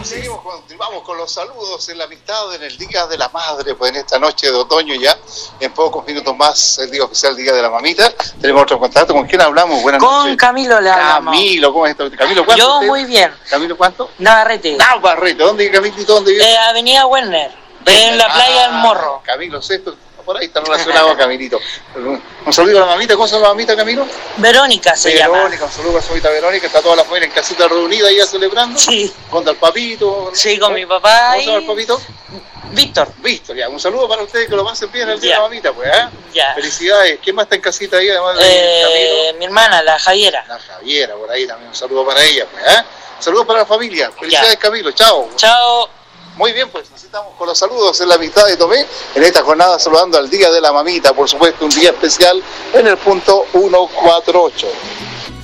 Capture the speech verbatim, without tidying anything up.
Seguimos, seguimos, continuamos con los saludos en la amistad en el Día de la Madre, pues en esta noche de otoño ya, en pocos minutos más, el día oficial Día de la Mamita. Tenemos otro contacto, ¿con quién hablamos? Buenas con noches. Con Camilo le hablamos. Camilo, ¿cómo estás? Camilo, ¿cuánto? Yo usted? muy bien. Camilo, ¿cuánto? Navarrete. Navarrete, ¿dónde vive Camilito? ¿Dónde vive? Eh, Avenida Werner, en la playa ah, del Morro. Camilo Sexto, por ahí está relacionado a Camilito. Un saludo a la mamita, ¿cómo se llama la mamita, Camilo? Verónica se Verónica, llama. Verónica, un saludo a su mamita Verónica, está toda la familia en casita reunida ya celebrando. Sí. Con el papito. Sí, con mi papá. ¿Cómo se llama el papito? Víctor. Víctor, ya. Un saludo para ustedes que lo pasen bien el día Ya. de la mamita, pues, ¿eh? Ya. Felicidades. ¿Quién más está en casita ahí, además de Eh, Camilo? mi hermana, la Javiera. La Javiera, por ahí también. Un saludo para ella, pues, ¿eh? Saludos para la familia. Felicidades, Ya. Camilo. Chao. Chao. Muy bien, pues nos estamos con los saludos en la amistad de Tomé, en esta jornada saludando al Día de la Mamita, por supuesto, un día especial en el punto ciento cuarenta y ocho.